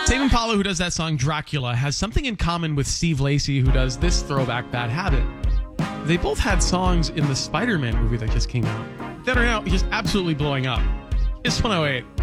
Tame Impala, who does that song Dracula, has something in common with Steve Lacy, who does this throwback Bad Habit. They both had songs in the Spider-Man movie that just came out that are now just absolutely blowing up. It's 108.